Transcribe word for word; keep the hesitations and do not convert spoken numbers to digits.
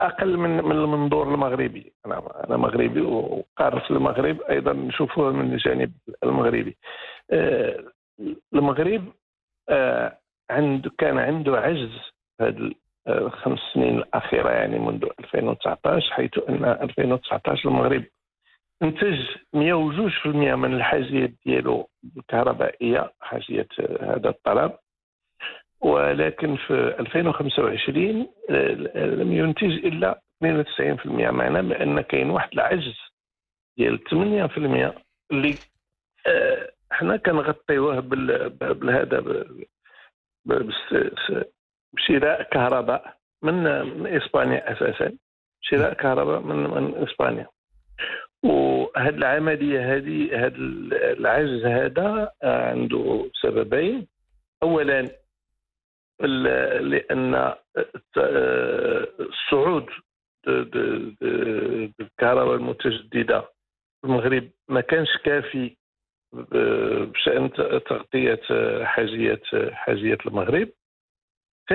اقل من من المنظور المغربي. انا انا مغربي وقارة في المغرب ايضا نشوفوها من الجانب المغربي. آه، المغرب آه، عنده كان عنده عجز هذه الخمس سنين الاخيره، يعني منذ ألفين وتسعطاش، حيث ان ألفين وتسعطاش المغرب انتج مئة واثنين بالمئة من الحاجيات ديالو الكهربائيه، حاجيات هذا الطلب، ولكن في ألفين وخمسة وعشرين لم ينتج الا اثنين وتسعين بالمئة، معناه بان كاين واحد العجز ديال ثمانية بالمئة اللي آه، حنا كنغطيوه بهذا بشراء كهرباء من من اسبانيا، اساسا شراء كهرباء من من اسبانيا. وهذه العمليه هذه هذا العجز هذا عنده سببين. اولا لان الصعود بالكهرباء المتجدده في المغرب ما كانش كافي بشان تغطيه حاجيات حاجيات المغرب.